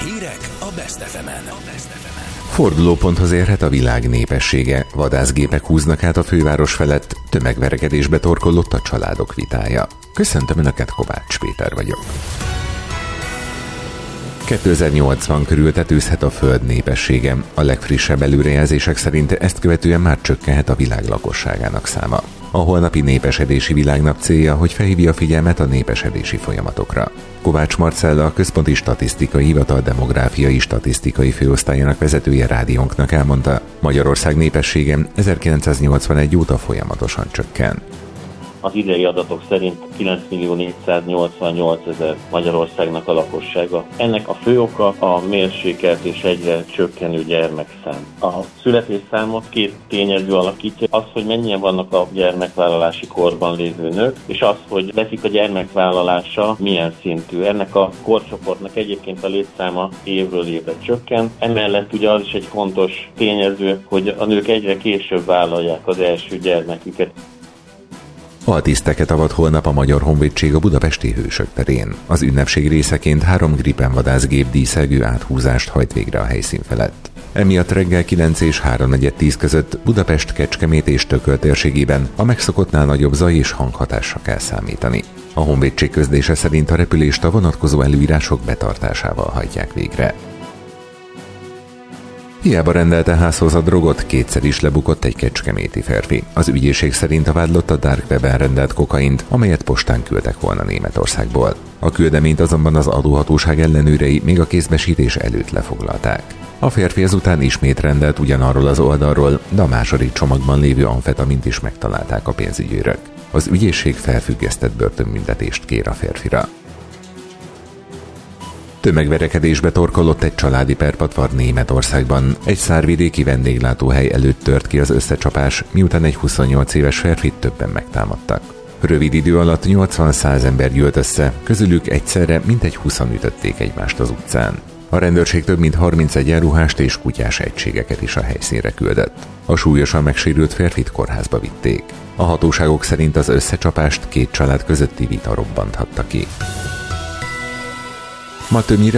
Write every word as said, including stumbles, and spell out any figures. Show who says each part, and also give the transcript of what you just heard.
Speaker 1: Hírek a Best ef emen.
Speaker 2: Fordulóponthoz érhet a világ népessége, vadászgépek húznak át a főváros felett, tömegverekedésbe torkollott a családok vitája. Köszöntöm Önöket, Kovács Péter vagyok. kétezer-nyolcvan körül tetőzhet a Föld népessége. A legfrissebb előrejelzések szerint ezt követően már csökkenhet a világ lakosságának száma. A holnapi népesedési világnap célja, hogy felhívja a figyelmet a népesedési folyamatokra. Kovács Marcella, a Központi Statisztikai Hivatal demográfiai statisztikai főosztályának vezetője rádiónknak elmondta, Magyarország népessége ezerkilencszáznyolcvanegy óta folyamatosan csökken.
Speaker 3: Az idei adatok szerint kilencmillió-négyszáznyolcvannyolcezer Magyarországnak a lakossága. Ennek a fő oka a mérsékelt és egyre csökkenő gyermekszám. A születésszámot két tényező alakítja, az, hogy mennyien vannak a gyermekvállalási korban lévő nők, és az, hogy veszik a gyermekvállalása milyen szintű. Ennek a korcsoportnak egyébként a létszáma évről évre csökken. Emellett ugye az is egy fontos tényező, hogy a nők egyre később vállalják az első gyermeküket.
Speaker 2: Altiszteket avat holnap a Magyar Honvédség a budapesti Hősök terén. Az ünnepség részeként három Gripen vadászgép díszelgő áthúzást hajt végre a helyszín felett. Emiatt reggel kilenc és háromnegyed tíz között Budapest, Kecskemét és Tököl térségében a megszokottnál nagyobb zaj és hanghatásra kell számítani. A Honvédség közlése szerint a repülést a vonatkozó előírások betartásával hajtják végre. Hiába rendelte házhoz a drogot, kétszer is lebukott egy kecskeméti férfi. Az ügyészség szerint a vádlott a dark weben rendelt kokaint, amelyet postán küldtek volna Németországból. A küldeményt azonban az adóhatóság ellenőrei még a kézbesítés előtt lefoglalták. A férfi ezután ismét rendelt ugyanarról az oldalról, de a második csomagban lévő amfetamint is megtalálták a pénzügyőrök. Az ügyészség felfüggesztett börtönbüntetést kér a férfira. Tömegverekedésbe torkollott egy családi perpatvar Németországban. Egy szárvidéki vendéglátóhely előtt tört ki az összecsapás, miután egy huszonnyolc éves férfit többen megtámadtak. Rövid idő alatt nyolcvan-száz ember gyűlt össze, közülük egyszerre mintegy húszan ütötték egymást az utcán. A rendőrség több mint harminc egyenruhást és kutyás egységeket is a helyszínre küldött. A súlyosan megsérült férfit kórházba vitték. A hatóságok szerint az összecsapást két család közötti vita robbanthatta ki. Ma többnyire